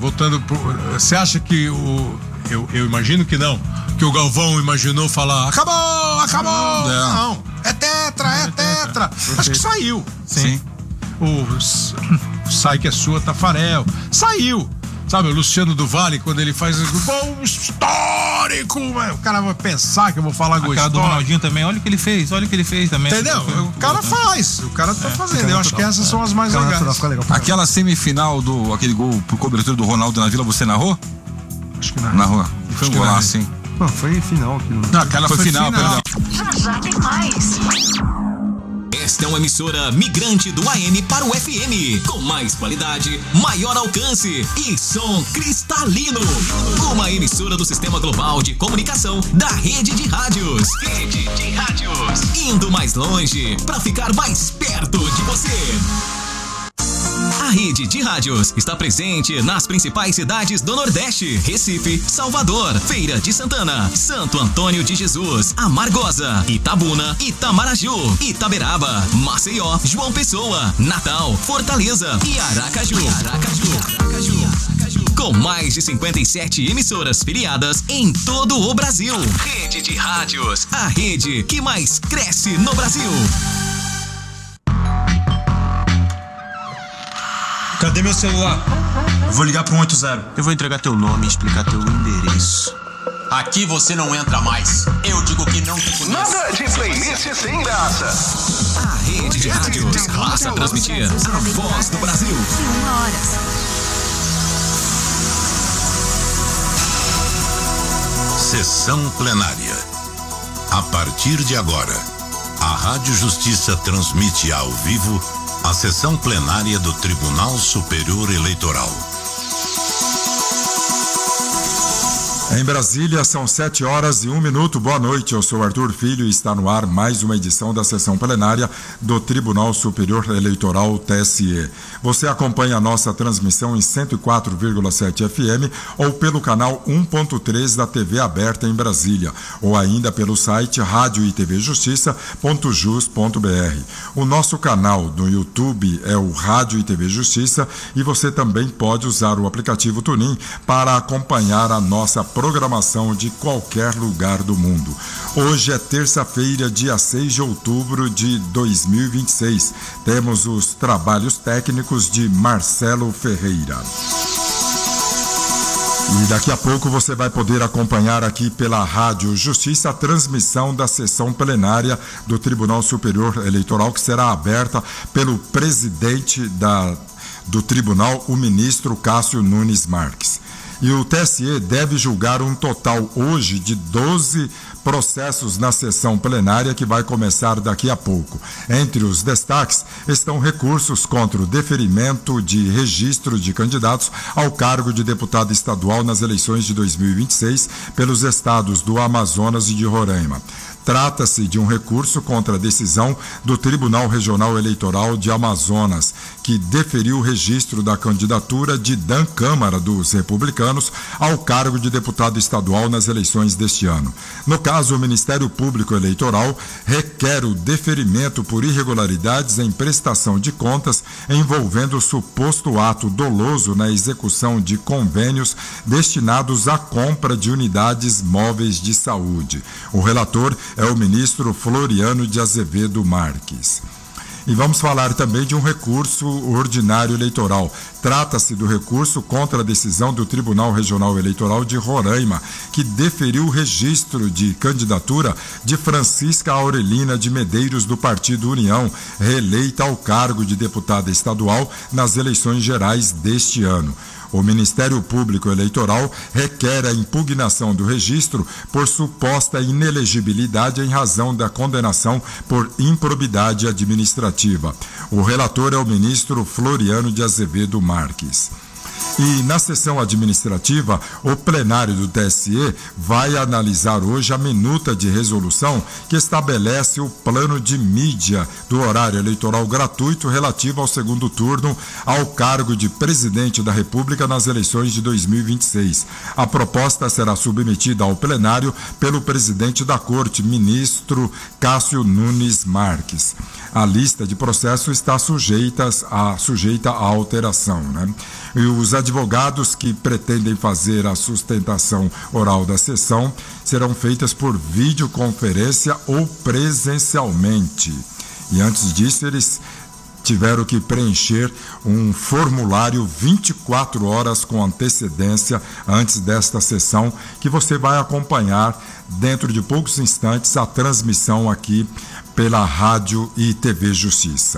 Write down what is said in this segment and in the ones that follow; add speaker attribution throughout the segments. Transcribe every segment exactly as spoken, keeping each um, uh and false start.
Speaker 1: voltando pro, você acha que o eu, eu imagino que não, que o Galvão imaginou falar acabou, acabou, não, não. é tetra, é tetra, acho que saiu.
Speaker 2: Sim.
Speaker 1: O sai que é sua, Tafarel, saiu. Sabe, o Luciano do Vale, quando ele faz gol histórico, o cara vai pensar que eu vou falar gol histórico.
Speaker 2: A cara do Ronaldinho também, olha o que ele fez, olha o que ele fez também.
Speaker 1: Entendeu? O cara faz, o cara tá fazendo. Eu acho que essas são as mais legais.
Speaker 3: Aquela semifinal do, aquele gol por cobertura do Ronaldo na Vila, você narrou?
Speaker 1: Acho que não.
Speaker 3: Narrou. Foi um golaço, sim.
Speaker 4: Não, foi final aquilo.
Speaker 1: Não, aquela foi, foi final, final.
Speaker 5: Já já tem mais. Esta é uma emissora migrante do A M para o F M, com mais qualidade, maior alcance e som cristalino. Uma emissora do Sistema Global de Comunicação da Rede de Rádios. Rede de Rádios. Indo mais longe para ficar mais perto de você. A Rede de Rádios está presente nas principais cidades do Nordeste: Recife, Salvador, Feira de Santana, Santo Antônio de Jesus, Amargosa, Itabuna, Itamaraju, Itaberaba, Maceió, João Pessoa, Natal, Fortaleza e Aracaju. Aracaju. Aracaju. Com mais de cinquenta e sete emissoras filiadas em todo o Brasil. Rede de Rádios, a rede que mais cresce no Brasil.
Speaker 6: Cadê meu celular? Vou ligar pro um oito zero.
Speaker 7: Eu vou entregar teu nome e explicar teu endereço.
Speaker 8: Aqui você não entra mais. Eu digo que não te conheço.
Speaker 9: Nada de playlist sem graça.
Speaker 5: A Rede de Rádios passa a transmitir a voz do Brasil.
Speaker 10: Sessão plenária. A partir de agora, a Rádio Justiça transmite ao vivo a sessão plenária do Tribunal Superior Eleitoral.
Speaker 11: Em Brasília, são sete horas e um minuto. Boa noite, eu sou Arthur Filho e está no ar mais uma edição da sessão plenária do Tribunal Superior Eleitoral, T S E. Você acompanha a nossa transmissão em cento e quatro vírgula sete F M ou pelo canal um ponto três da T V aberta em Brasília, ou ainda pelo site rádio e t v justiça ponto jus ponto b r. O nosso canal no YouTube é o Rádio e T V Justiça e você também pode usar o aplicativo TuneIn para acompanhar a nossa programação de qualquer lugar do mundo. Hoje é terça-feira, dia seis de outubro de dois mil e vinte e seis. Temos os trabalhos técnicos de Marcelo Ferreira. E daqui a pouco você vai poder acompanhar aqui pela Rádio Justiça a transmissão da sessão plenária do Tribunal Superior Eleitoral, que será aberta pelo presidente da, do tribunal, o ministro Cássio Nunes Marques. E o T S E deve julgar um total hoje de doze processos na sessão plenária que vai começar daqui a pouco. Entre os destaques estão recursos contra o deferimento de registro de candidatos ao cargo de deputado estadual nas eleições de dois mil e vinte e seis pelos estados do Amazonas e de Roraima. Trata-se de um recurso contra a decisão do Tribunal Regional Eleitoral de Amazonas, que deferiu o registro da candidatura de Dan Câmara dos Republicanos ao cargo de deputado estadual nas eleições deste ano. No caso, o Ministério Público Eleitoral requer o deferimento por irregularidades em prestação de contas envolvendo suposto ato doloso na execução de convênios destinados à compra de unidades móveis de saúde. O relator é o ministro Floriano de Azevedo Marques. E vamos falar também de um recurso ordinário eleitoral. Trata-se do recurso contra a decisão do Tribunal Regional Eleitoral de Roraima, que deferiu o registro de candidatura de Francisca Aurelina de Medeiros, do Partido União, reeleita ao cargo de deputada estadual nas eleições gerais deste ano. O Ministério Público Eleitoral requer a impugnação do registro por suposta inelegibilidade em razão da condenação por improbidade administrativa. O relator é o ministro Floriano de Azevedo Marques. E na sessão administrativa, o plenário do T S E vai analisar hoje a minuta de resolução que estabelece o plano de mídia do horário eleitoral gratuito relativo ao segundo turno ao cargo de presidente da República nas eleições de dois mil e vinte e seis. A proposta será submetida ao plenário pelo presidente da Corte, ministro Cássio Nunes Marques. A lista de processos está sujeita a, sujeita a alteração, né? E os Os advogados que pretendem fazer a sustentação oral da sessão serão feitas por videoconferência ou presencialmente. E antes disso, eles tiveram que preencher um formulário vinte e quatro horas com antecedência antes desta sessão, que você vai acompanhar dentro de poucos instantes a transmissão aqui pela Rádio e T V Justiça.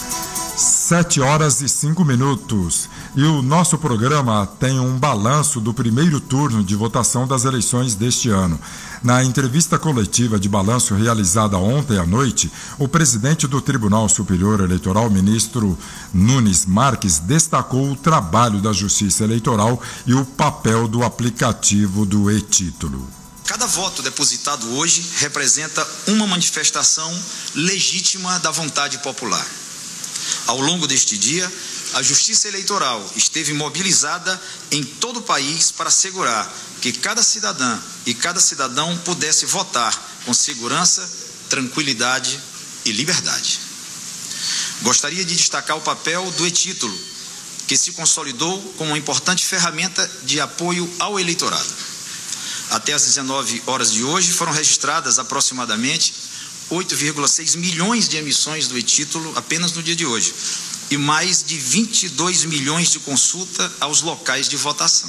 Speaker 11: Sete horas e cinco minutos. E o nosso programa tem um balanço do primeiro turno de votação das eleições deste ano. Na entrevista coletiva de balanço realizada ontem à noite, o presidente do Tribunal Superior Eleitoral, ministro Nunes Marques, destacou o trabalho da Justiça Eleitoral e o papel do aplicativo do e-título.
Speaker 4: Cada voto depositado hoje representa uma manifestação legítima da vontade popular. Ao longo deste dia, a Justiça Eleitoral esteve mobilizada em todo o país para assegurar que cada cidadã e cada cidadão pudesse votar com segurança, tranquilidade e liberdade. Gostaria de destacar o papel do e-título, que se consolidou como uma importante ferramenta de apoio ao eleitorado. Até às dezenove horas de hoje foram registradas aproximadamente oito vírgula seis milhões de emissões do e-título apenas no dia de hoje e mais de vinte e dois milhões de consulta aos locais de votação.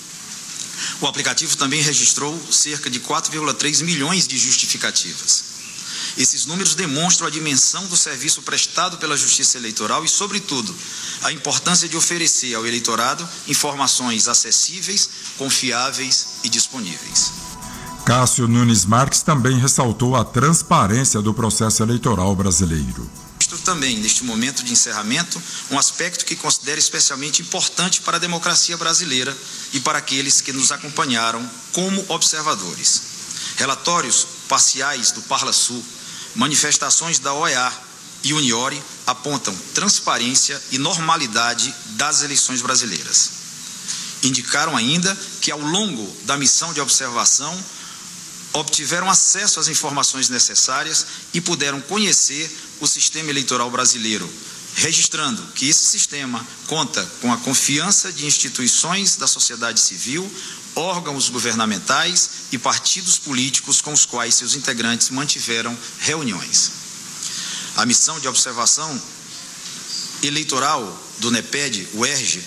Speaker 4: O aplicativo também registrou cerca de quatro vírgula três milhões de justificativas. Esses números demonstram a dimensão do serviço prestado pela Justiça Eleitoral e, sobretudo, a importância de oferecer ao eleitorado informações acessíveis, confiáveis e disponíveis.
Speaker 11: Cássio Nunes Marques também ressaltou a transparência do processo eleitoral brasileiro.
Speaker 4: Também, neste momento de encerramento, um aspecto que considero especialmente importante para a democracia brasileira e para aqueles que nos acompanharam como observadores. Relatórios parciais do Parlasul, manifestações da O E A e Uniore apontam transparência e normalidade das eleições brasileiras. Indicaram ainda que, ao longo da missão de observação, obtiveram acesso às informações necessárias e puderam conhecer o sistema eleitoral brasileiro, registrando que esse sistema conta com a confiança de instituições da sociedade civil, órgãos governamentais e partidos políticos com os quais seus integrantes mantiveram reuniões. A missão de observação eleitoral do NEPED, o E R G,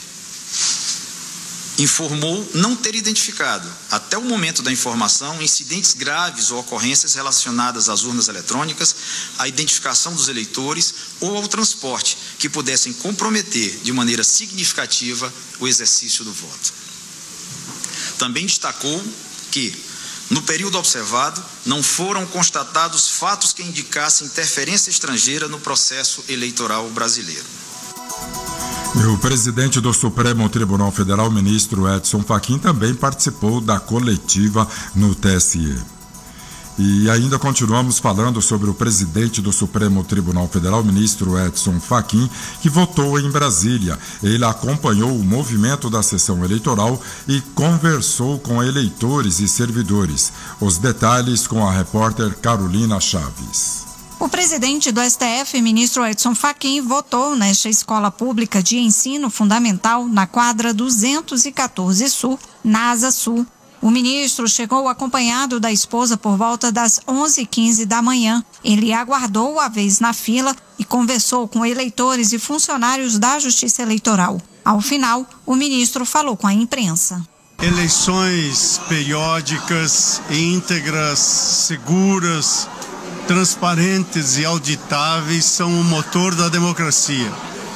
Speaker 4: informou não ter identificado, até o momento da informação, incidentes graves ou ocorrências relacionadas às urnas eletrônicas, à identificação dos eleitores ou ao transporte que pudessem comprometer de maneira significativa o exercício do voto. Também destacou que, no período observado, não foram constatados fatos que indicassem interferência estrangeira no processo eleitoral brasileiro.
Speaker 11: E o presidente do Supremo Tribunal Federal, ministro Edson Fachin, também participou da coletiva no T S E. E ainda continuamos falando sobre o presidente do Supremo Tribunal Federal, ministro Edson Fachin, que votou em Brasília. Ele acompanhou o movimento da sessão eleitoral e conversou com eleitores e servidores. Os detalhes com a repórter Carolina Chaves.
Speaker 12: O presidente do S T F, ministro Edson Fachin, votou nesta escola pública de ensino fundamental na quadra duzentos e quatorze Sul, na Asa Sul. O ministro chegou acompanhado da esposa por volta das onze e quinze da manhã. Ele aguardou a vez na fila e conversou com eleitores e funcionários da Justiça Eleitoral. Ao final, o ministro falou com a imprensa.
Speaker 13: Eleições periódicas, íntegras, seguras, transparentes e auditáveis são o motor da democracia.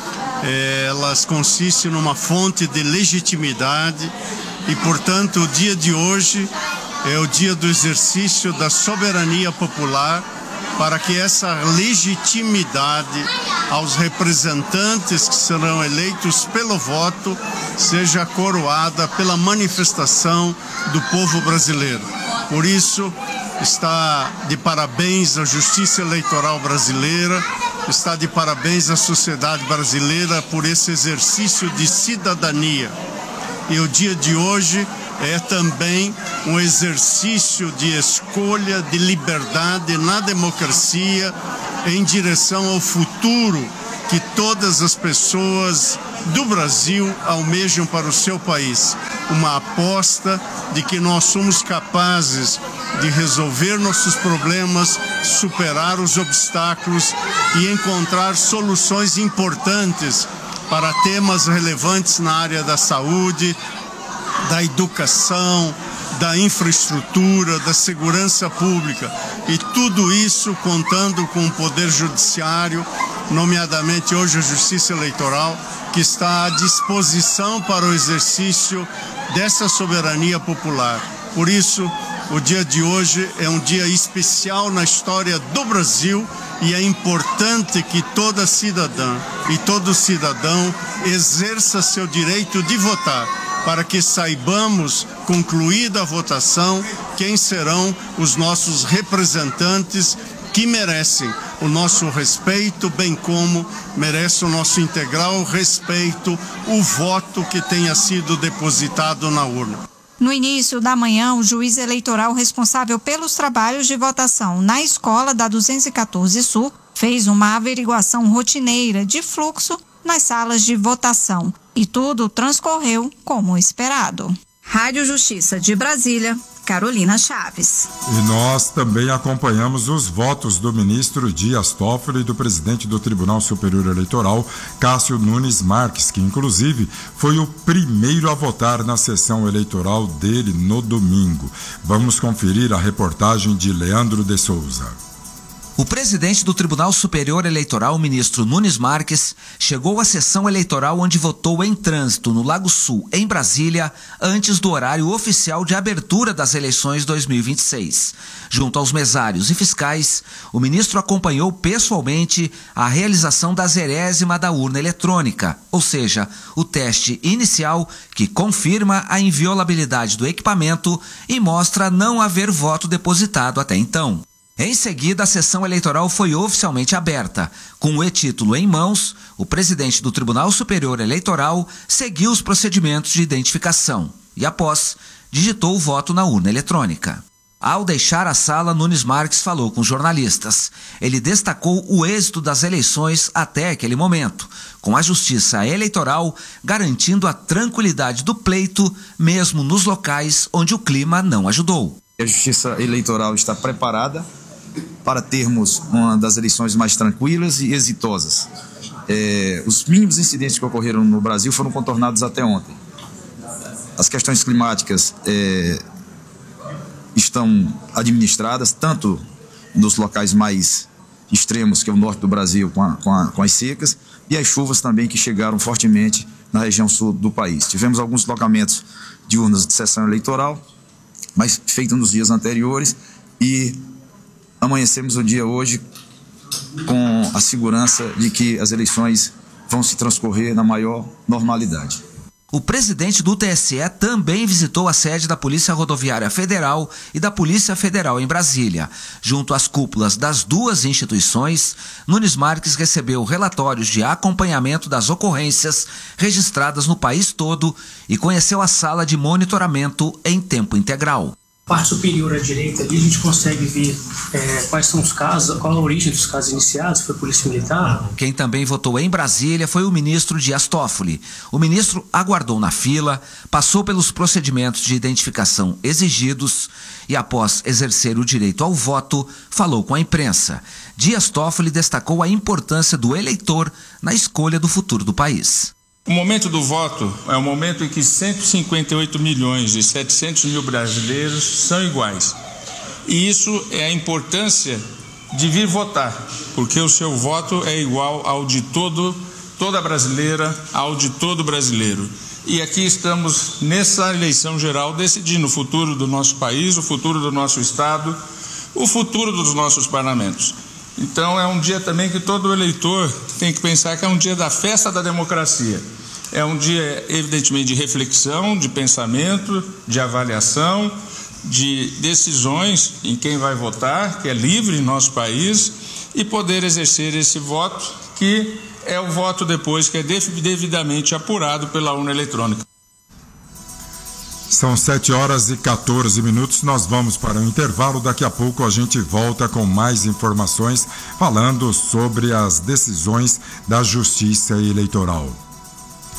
Speaker 13: Elas consistem numa fonte de legitimidade e, portanto, o dia de hoje é o dia do exercício da soberania popular para que essa legitimidade aos representantes que serão eleitos pelo voto seja coroada pela manifestação do povo brasileiro. Por isso, está de parabéns a Justiça Eleitoral brasileira, está de parabéns a sociedade brasileira por esse exercício de cidadania. E o dia de hoje é também um exercício de escolha, de liberdade na democracia em direção ao futuro que todas as pessoas do Brasil almejam para o seu país. Uma aposta de que nós somos capazes de resolver nossos problemas, superar os obstáculos e encontrar soluções importantes para temas relevantes na área da saúde, da educação, da infraestrutura, da segurança pública. E tudo isso contando com o Poder Judiciário, nomeadamente hoje a Justiça Eleitoral, que está à disposição para o exercício dessa soberania popular. Por isso, o dia de hoje é um dia especial na história do Brasil e é importante que toda cidadã e todo cidadão exerça seu direito de votar, para que saibamos, concluída a votação, quem serão os nossos representantes que merecem o nosso respeito, bem como merece o nosso integral respeito, o voto que tenha sido depositado na urna.
Speaker 12: No início da manhã, o juiz eleitoral responsável pelos trabalhos de votação na escola da duzentos e quatorze Sul fez uma averiguação rotineira de fluxo nas salas de votação e tudo transcorreu como esperado. Rádio Justiça de Brasília, Carolina Chaves.
Speaker 11: E nós também acompanhamos os votos do ministro Dias Toffoli e do presidente do Tribunal Superior Eleitoral, Cássio Nunes Marques, que inclusive foi o primeiro a votar na sessão eleitoral dele no domingo. Vamos conferir a reportagem de Leandro de Souza.
Speaker 14: O presidente do Tribunal Superior Eleitoral, o ministro Nunes Marques, chegou à sessão eleitoral onde votou em trânsito no Lago Sul, em Brasília, antes do horário oficial de abertura das eleições dois mil e vinte e seis. Junto aos mesários e fiscais, o ministro acompanhou pessoalmente a realização da zerésima da urna eletrônica, ou seja, o teste inicial que confirma a inviolabilidade do equipamento e mostra não haver voto depositado até então. Em seguida, a sessão eleitoral foi oficialmente aberta. Com o e-título em mãos, o presidente do Tribunal Superior Eleitoral seguiu os procedimentos de identificação e, após, digitou o voto na urna eletrônica. Ao deixar a sala, Nunes Marques falou com jornalistas. Ele destacou o êxito das eleições até aquele momento, com a Justiça Eleitoral garantindo a tranquilidade do pleito, mesmo nos locais onde o clima não ajudou.
Speaker 15: A Justiça Eleitoral está preparada para termos uma das eleições mais tranquilas e exitosas. É, os mínimos incidentes que ocorreram no Brasil foram contornados até ontem. As questões climáticas é, estão administradas, tanto nos locais mais extremos, que é o norte do Brasil, com, a, com, a, com as secas, e as chuvas também que chegaram fortemente na região sul do país. Tivemos alguns locamentos de urnas de sessão eleitoral, mas feito nos dias anteriores, e amanhecemos o dia hoje com a segurança de que as eleições vão se transcorrer na maior normalidade.
Speaker 14: O presidente do T S E também visitou a sede da Polícia Rodoviária Federal e da Polícia Federal em Brasília. Junto às cúpulas das duas instituições, Nunes Marques recebeu relatórios de acompanhamento das ocorrências registradas no país todo e conheceu a sala de monitoramento em tempo integral.
Speaker 16: Parte superior à direita ali a gente consegue ver é, quais são os casos, qual a origem dos casos iniciados, foi a Polícia Militar.
Speaker 14: Quem também votou em Brasília foi o ministro Dias Toffoli. O ministro aguardou na fila, passou pelos procedimentos de identificação exigidos e, após exercer o direito ao voto, falou com a imprensa. Dias Toffoli destacou a importância do eleitor na escolha do futuro do país.
Speaker 17: O momento do voto é o momento em que cento e cinquenta e oito milhões e setecentos mil brasileiros são iguais. E isso é a importância de vir votar, porque o seu voto é igual ao de todo, toda brasileira, ao de todo brasileiro. E aqui estamos nessa eleição geral decidindo o futuro do nosso país, o futuro do nosso estado, o futuro dos nossos parlamentos. Então é um dia também que todo eleitor tem que pensar que é um dia da festa da democracia. É um dia, evidentemente, de reflexão, de pensamento, de avaliação, de decisões em quem vai votar, que é livre em nosso país, e poder exercer esse voto, que é o voto depois que é devidamente apurado pela urna eletrônica.
Speaker 11: São sete horas e quatorze minutos, nós vamos para o intervalo, daqui a pouco a gente volta com mais informações falando sobre as decisões da Justiça Eleitoral.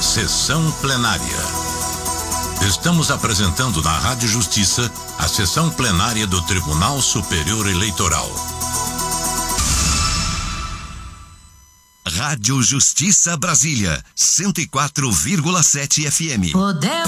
Speaker 10: Sessão plenária. Estamos apresentando na Rádio Justiça a sessão plenária do Tribunal Superior Eleitoral.
Speaker 18: Rádio Justiça Brasília, cento e quatro vírgula sete F M.
Speaker 19: Poder